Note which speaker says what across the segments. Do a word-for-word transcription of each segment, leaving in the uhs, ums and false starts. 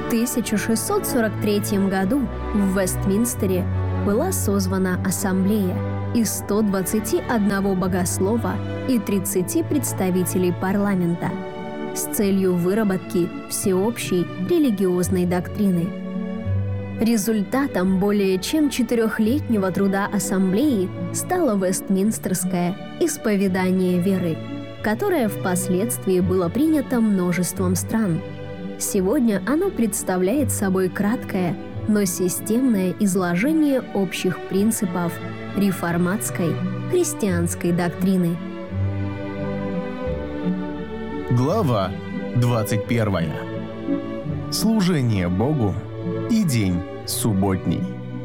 Speaker 1: тысяча шестьсот сорок третьем году в Вестминстере была созвана ассамблея из ста двадцати одного богослова и тридцати представителей парламента с целью выработки всеобщей религиозной доктрины. Результатом более чем четырехлетнего труда ассамблеи стало Вестминстерское исповедание веры, которое впоследствии было принято множеством стран. Сегодня оно представляет собой краткое, но системное изложение общих принципов реформатской христианской доктрины.
Speaker 2: Глава двадцать первая. Служение Богу и день субботний.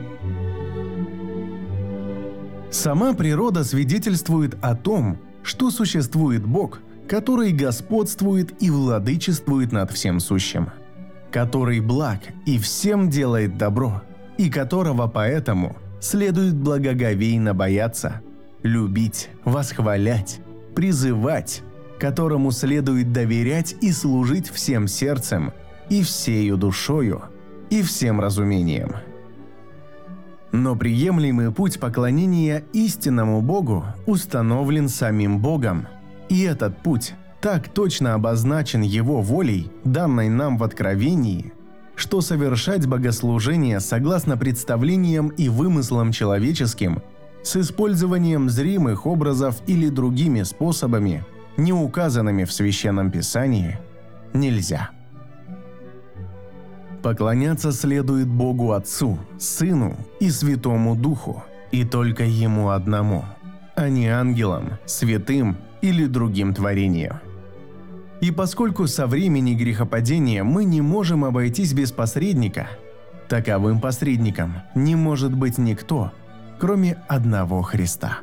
Speaker 2: Сама природа свидетельствует о том, что существует Бог, который господствует и владычествует над всем сущим, который благ и всем делает добро, и которого поэтому следует благоговейно бояться, любить, восхвалять, призывать, которому следует доверять и служить всем сердцем и всею душою и всем разумением. Но приемлемый путь поклонения истинному Богу установлен самим Богом, и этот путь так точно обозначен Его волей, данной нам в Откровении, что совершать богослужение согласно представлениям и вымыслам человеческим с использованием зримых образов или другими способами, не указанными в Священном Писании, нельзя. Поклоняться следует Богу Отцу, Сыну и Святому Духу, и только Ему одному, а не ангелам, святым или другим творениям. И поскольку со времени грехопадения мы не можем обойтись без посредника, таковым посредником не может быть никто, кроме одного Христа.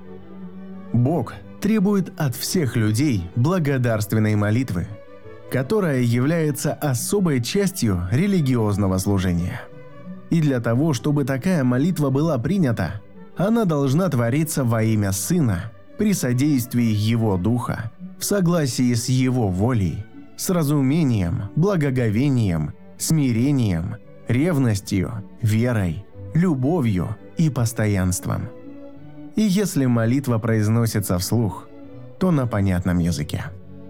Speaker 2: Бог требует от всех людей благодарственной молитвы, которая является особой частью религиозного служения. И для того, чтобы такая молитва была принята, она должна твориться во имя Сына, при содействии Его Духа, в согласии с Его волей, с разумением, благоговением, смирением, ревностью, верой, любовью и постоянством. И если молитва произносится вслух, то на понятном языке.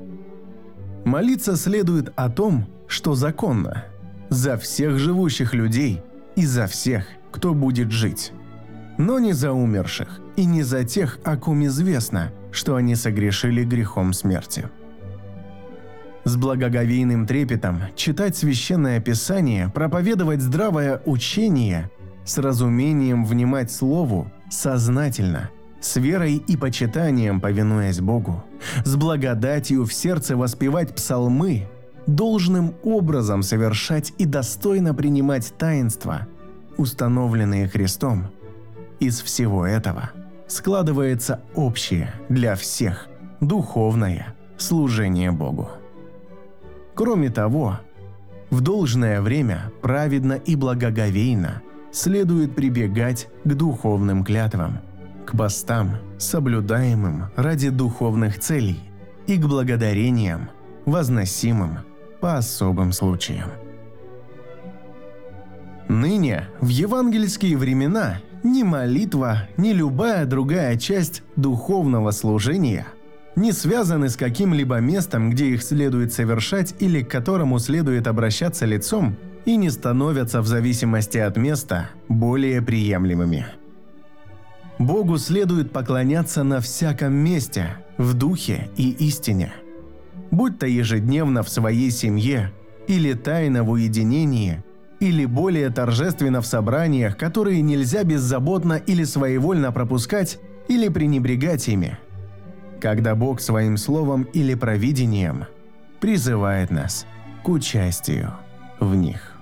Speaker 2: Молиться следует о том, что законно, за всех живущих людей и за всех, кто будет жить, но не за умерших и не за тех, о ком известно, что они согрешили грехом смерти. С благоговейным трепетом читать Священное Писание, проповедовать здравое учение, с разумением внимать Слову, сознательно, с верой и почитанием повинуясь Богу, с благодатью в сердце воспевать псалмы, должным образом совершать и достойно принимать таинства, установленные Христом. Из всего этого складывается общее для всех духовное служение Богу. Кроме того, в должное время праведно и благоговейно следует прибегать к духовным клятвам, к постам, соблюдаемым ради духовных целей, и к благодарениям, возносимым по особым случаям. Ныне, в евангельские времена, ни молитва, ни любая другая часть духовного служения не связаны с каким-либо местом, где их следует совершать или к которому следует обращаться лицом, и не становятся в зависимости от места более приемлемыми. Богу следует поклоняться на всяком месте, в духе и истине, будь то ежедневно в своей семье, или тайно в уединении, или более торжественно в собраниях, которые нельзя беззаботно или своевольно пропускать или пренебрегать ими, когда Бог своим словом или провидением призывает нас к участию в них.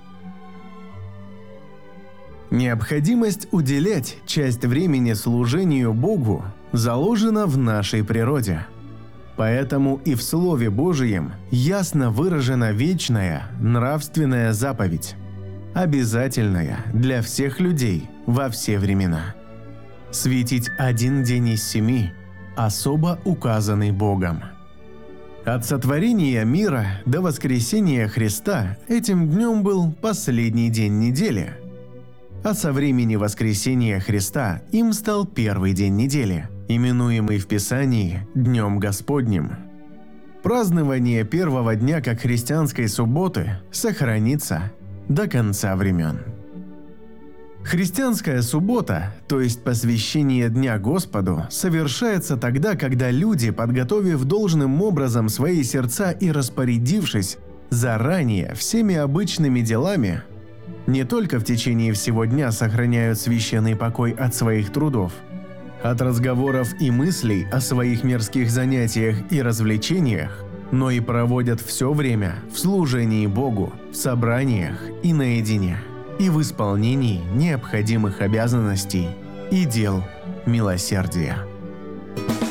Speaker 2: Необходимость уделять часть времени служению Богу заложена в нашей природе. Поэтому и в Слове Божьем ясно выражена вечная нравственная заповедь, обязательная для всех людей во все времена. Светить один день из семи, особо указанный Богом. От сотворения мира до воскресения Христа этим днем был последний день недели, а со времени воскресения Христа им стал первый день недели, именуемый в Писании Днем Господним. Празднование первого дня как христианской субботы сохранится до конца времен. Христианская суббота, то есть посвящение Дня Господу, совершается тогда, когда люди, подготовив должным образом свои сердца и распорядившись заранее всеми обычными делами, не только в течение всего дня сохраняют священный покой от своих трудов, от разговоров и мыслей о своих мирских занятиях и развлечениях, но и проводят все время в служении Богу, в собраниях и наедине, и в исполнении необходимых обязанностей и дел милосердия.